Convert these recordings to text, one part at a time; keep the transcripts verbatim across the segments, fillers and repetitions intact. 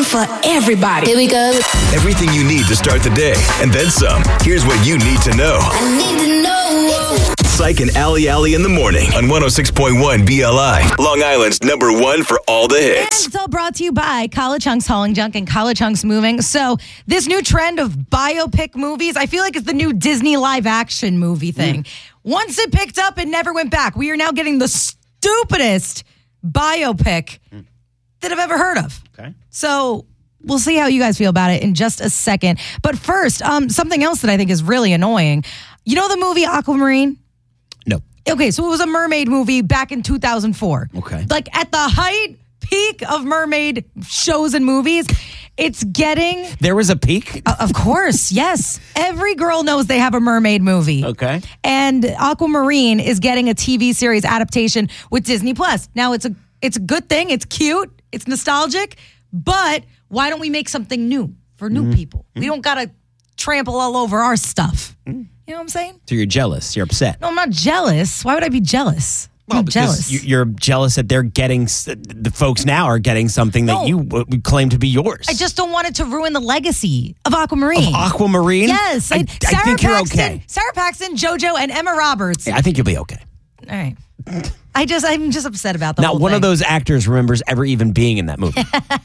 Sunshine for everybody. Here we go. Everything you need to start the day, and then some. Here's what you need to know. I need to know. Psych and Allie Allie in the morning on one oh six point one B L I. Long Island's number one for all the hits. And it's all brought to you by College Hunks Hauling Junk and College Hunks Moving. So this new trend of biopic movies, I feel like it's the new Disney live action movie thing. Mm. Once it picked up, it never went back. We are now getting the stupidest biopic mm. that I've ever heard of. Okay. So we'll see how you guys feel about it in just a second. But first, um, something else that I think is really annoying. You know the movie Aquamarine? No. Okay, so it was a mermaid movie back in two thousand four. Okay. Like at the height, peak of mermaid shows and movies, it's getting... There was a peak? Uh, of course, yes. Every girl knows they have a mermaid movie. Okay. And Aquamarine is getting a T V series adaptation with Disney Plus. Now, it's a it's a good thing. It's cute. It's nostalgic. But why don't we make something new for new mm-hmm. people? We don't got to trample all over our stuff. Mm. You know what I'm saying? So you're jealous. You're upset. No, I'm not jealous. Why would I be jealous? Well, I'm because jealous. You're jealous that they're getting, the folks now are getting something that no. you would claim to be yours. I just don't want it to ruin the legacy of Aquamarine. Of Aquamarine? Yes. I, I, I Sarah think you're Paxton, okay. Sarah Paxton, JoJo, and Emma Roberts. Yeah, I think you'll be okay. All right. I just, I'm just upset about the Not whole one thing. of those actors remembers ever even being in that movie.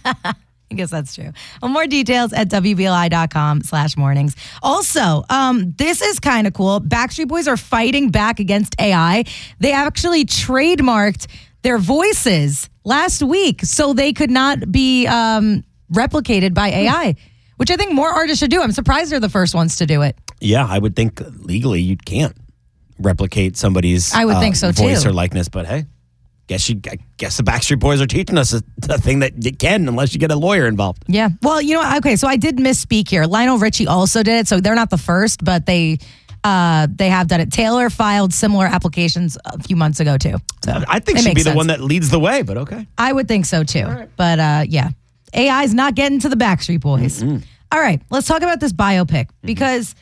I guess that's true. Well, more details at W B L I dot com slash mornings. Also, um, this is kind of cool. Backstreet Boys are fighting back against A I. They actually trademarked their voices last week so they could not be um, replicated by A I, which I think more artists should do. I'm surprised they're the first ones to do it. Yeah, I would think legally you can't replicate somebody's I would uh, think so voice too. or likeness, but hey. Guess you. I guess the Backstreet Boys are teaching us a, a thing that you can, unless you get a lawyer involved. Yeah. Well, you know, okay. So I did misspeak here. Lionel Richie also did it. So they're not the first, but they uh, they have done it. Taylor filed similar applications a few months ago too. So I think she'd be the one that leads the way. But okay. I would think so too. Right. But uh, yeah, A I's not getting to the Backstreet Boys. Mm-hmm. All right, let's talk about this biopic mm-hmm. because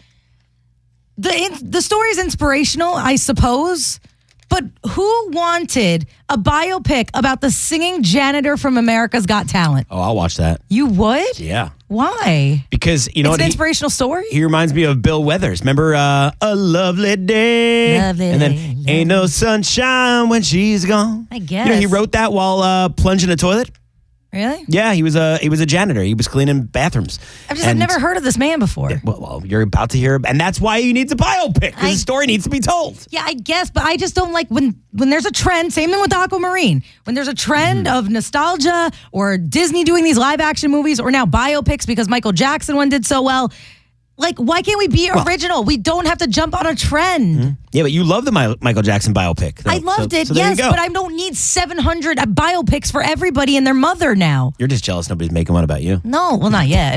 the the story is inspirational, I suppose. But who wanted a biopic about the singing janitor from America's Got Talent? Oh, I'll watch that. You would? Yeah. Why? Because, you know, it's what, an he, inspirational story. He reminds me of Bill Withers. Remember, uh, a lovely day, lovely and then day, ain't no sunshine when she's gone. I guess. You know, he wrote that while uh, plunging a toilet. Really? Yeah, he was a he was a janitor. He was cleaning bathrooms. I've just and, I've never heard of this man before. Well, well, you're about to hear, and that's why he needs a biopic because the story needs to be told. Yeah, I guess, but I just don't like when when there's a trend. Same thing with Aquamarine. When there's a trend mm-hmm. of nostalgia or Disney doing these live action movies, or now biopics because Michael Jackson one did so well. Like, why can't we be well, original? We don't have to jump on a trend. Mm-hmm. Yeah, but you love the My- Michael Jackson biopic. Though. I loved so, it, so yes, but I don't need seven hundred biopics for everybody and their mother now. You're just jealous nobody's making one about you. No, well, not yet.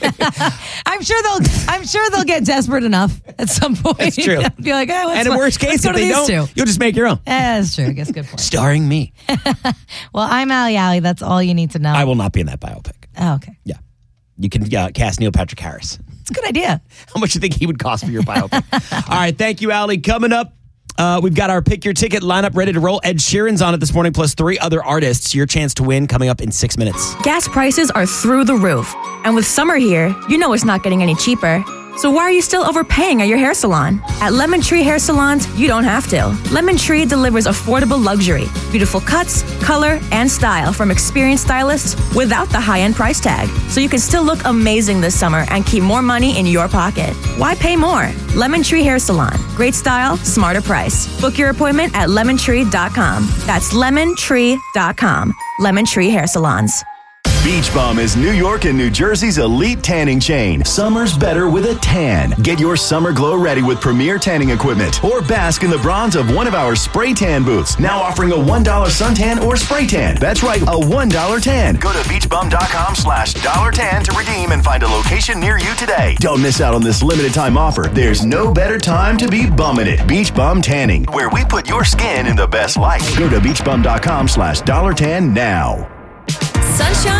I'm sure they'll. I'm sure they'll get desperate enough at some point. That's true. Be like, oh, and in worst case, if they don't, two. you'll just make your own. Yeah, that's true. I guess good point. Starring me. Well, I'm Allie Allie. That's all you need to know. I will not be in that biopic. Oh, okay. Yeah. You can uh, cast Neil Patrick Harris. It's a good idea. How much do you think he would cost for your biopic? All right, thank you, Allie. Coming up, uh, we've got our Pick Your Ticket lineup ready to roll. Ed Sheeran's on it this morning, plus three other artists. Your chance to win coming up in six minutes. Gas prices are through the roof. And with summer here, you know it's not getting any cheaper. So why are you still overpaying at your hair salon? At Lemon Tree Hair Salons, you don't have to. Lemon Tree delivers affordable luxury, beautiful cuts, color, and style from experienced stylists without the high-end price tag. So you can still look amazing this summer and keep more money in your pocket. Why pay more? Lemon Tree Hair Salon. Great style, smarter price. Book your appointment at lemon tree dot com. That's lemon tree dot com. Lemon Tree Hair Salons. Beach Bum is New York and New Jersey's elite tanning chain. Summer's better with a tan. Get your summer glow ready with premier tanning equipment or bask in the bronze of one of our spray tan booths. Now offering a one dollar suntan or spray tan. That's right, a one dollar tan. Go to beachbum.com slash dollar tan to redeem and find a location near you today. Don't miss out on this limited time offer. There's no better time to be bumming it. Beach Bum Tanning, where we put your skin in the best light. Go to beachbum.com slash dollar tan now. Sunshine,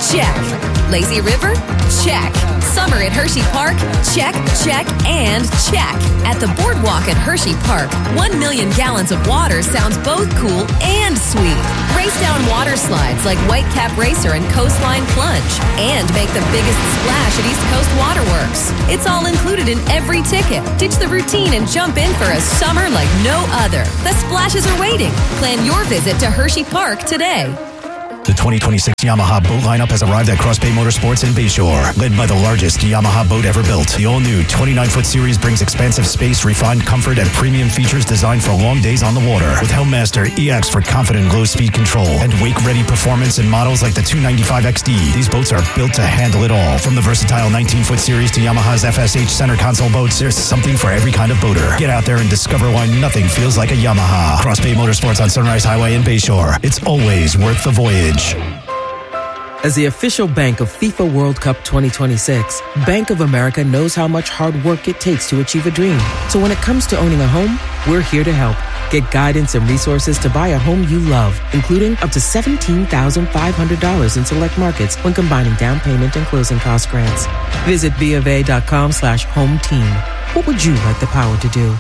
Check. Lazy River? Check. Summer at Hershey Park? Check, check, and check. At the Boardwalk at Hershey Park, one million gallons of water sounds both cool and sweet. Race down water slides like Whitecap Racer and Coastline Plunge. And make the biggest splash at East Coast Waterworks. It's all included in every ticket. Ditch the routine and jump in for a summer like no other. The splashes are waiting. Plan your visit to Hershey Park today. The twenty twenty-six Yamaha boat lineup has arrived at Cross Bay Motorsports in Bayshore. Led by the largest Yamaha boat ever built, the all-new twenty-nine foot series brings expansive space, refined comfort, and premium features designed for long days on the water. With Helmmaster E X for confident low speed control and wake-ready performance in models like the two ninety-five X D, these boats are built to handle it all. From the versatile nineteen foot series to Yamaha's F S H center console boats, there's something for every kind of boater. Get out there and discover why nothing feels like a Yamaha. Cross Bay Motorsports on Sunrise Highway in Bayshore. It's always worth the voyage. As the official bank of FIFA World Cup twenty twenty-six, Bank of America knows how much hard work it takes to achieve a dream. So when it comes to owning a home, we're here to help. Get guidance and resources to buy a home you love, including up to seventeen thousand five hundred dollars in select markets when combining down payment and closing cost grants. Visit BofA.com slash home team. What would you like the power to do?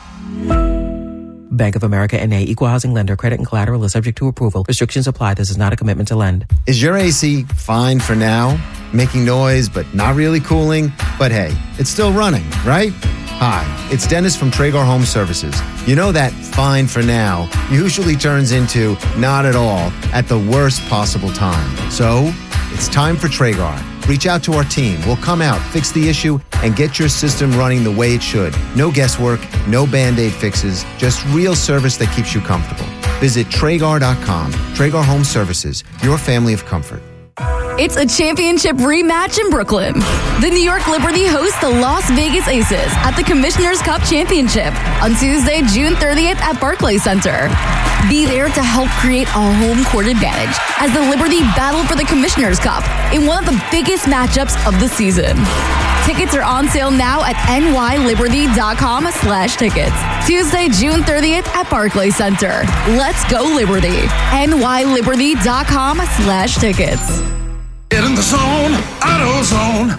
Bank of America N A, Equal Housing Lender. Credit and collateral is subject to approval. Restrictions apply. This is not a commitment to lend. Is your A C fine for now? Making noise, but not really cooling? But hey, it's still running, right? Hi, it's Dennis from Traeger Home Services. You know that fine for now usually turns into not at all at the worst possible time. So, it's time for Traeger. Reach out to our team. We'll come out, fix the issue, and get your system running the way it should. No guesswork, no Band-Aid fixes, just real service that keeps you comfortable. Visit Traeger dot com. Traeger Home Services, your family of comfort. It's a championship rematch in Brooklyn. The New York Liberty hosts the Las Vegas Aces at the Commissioner's Cup Championship on Tuesday, June thirtieth at Barclays Center. Be there to help create a home court advantage as the Liberty battle for the Commissioner's Cup in one of the biggest matchups of the season. Tickets are on sale now at nyliberty.com slash tickets. Tuesday, June thirtieth at Barclays Center. Let's go Liberty. nyliberty.com slash tickets. Get in the zone, AutoZone.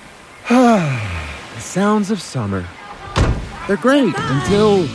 The sounds of summer. They're great until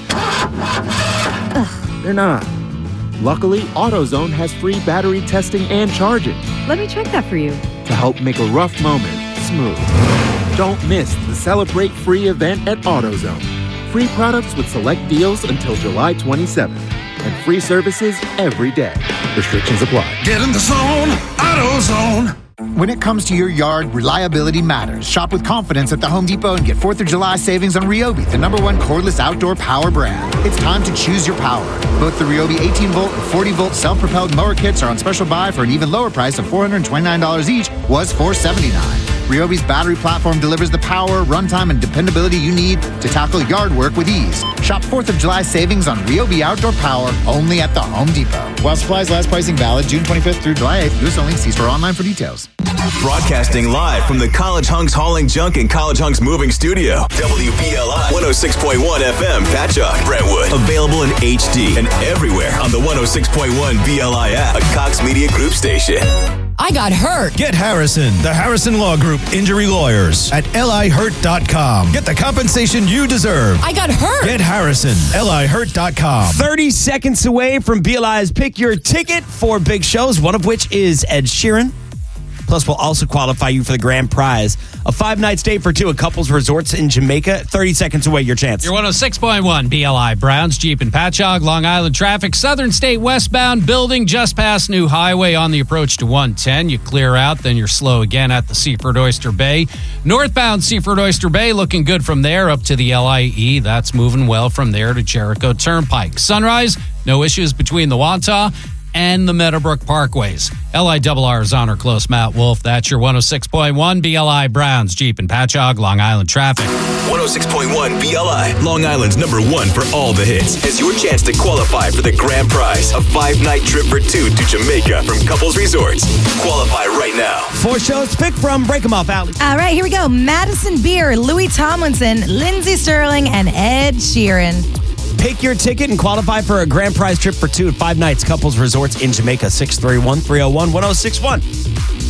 they're not. Luckily, AutoZone has free battery testing and charging. Let me check that for you. To help make a rough moment smooth. Don't miss the Celebrate Free event at AutoZone. Free products with select deals until July twenty-seventh. And free services every day. Restrictions apply. Get in the zone, AutoZone. When it comes to your yard, reliability matters. Shop with confidence at the Home Depot and get fourth of July savings on Ryobi, the number one cordless outdoor power brand. It's time to choose your power. Both the Ryobi eighteen volt and forty volt self-propelled mower kits are on special buy for an even lower price of four hundred twenty-nine dollars each, was four hundred seventy-nine dollars. Ryobi's battery platform delivers the power, runtime, and dependability you need to tackle yard work with ease. Shop fourth of July savings on Ryobi Outdoor Power only at the Home Depot. While supplies last, pricing valid June twenty-fifth through July eighth. U S only. See store online for details. Broadcasting live from the College Hunks Hauling Junk and College Hunks Moving Studio. W B L I one oh six point one F M, Patchogue, Brentwood. Available in H D and everywhere on the one oh six point one B L I app, a Cox Media Group station. I got hurt. Get Harrison, the Harrison Law Group Injury Lawyers at L I hurt dot com. Get the compensation you deserve. I got hurt. Get Harrison, L I hurt dot com. thirty seconds away from B L I's Pick Your Ticket for big shows, one of which is Ed Sheeran. Plus, we'll also qualify you for the grand prize, a five-night stay for two at Couples Resorts in Jamaica. thirty seconds away, your chance. Your one oh six point one B L I Browns, Jeep and Patchogue, Long Island traffic, Southern State westbound, building just past New Highway on the approach to one ten. You clear out, then you're slow again at the Seaford Oyster Bay. Northbound Seaford Oyster Bay, looking good from there up to the L I E. That's moving well from there to Jericho Turnpike. Sunrise, no issues between the Wantagh and the Meadowbrook Parkways. L I R R is on or close, Matt Wolf. That's your one oh six point one B L I Browns, Jeep and Patchogue, Long Island traffic. one oh six point one B L I, Long Island's number one for all the hits, has your chance to qualify for the grand prize, a five-night trip for two to Jamaica from Couples Resorts. Qualify right now. Four shows to pick from. Break them off, Allie. All right, here we go. Madison Beer, Louis Tomlinson, Lindsey Sterling, and Ed Sheeran. Pick your ticket and qualify for a grand prize trip for two at five nights Couples Resorts in Jamaica. six three one, three oh one, one oh six one.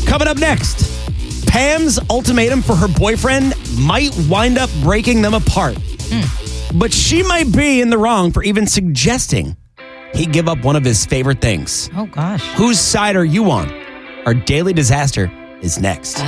Coming up next, Pam's ultimatum for her boyfriend might wind up breaking them apart. Mm. But she might be in the wrong for even suggesting he give up one of his favorite things. Oh, gosh. Whose side are you on? Our daily disaster is next.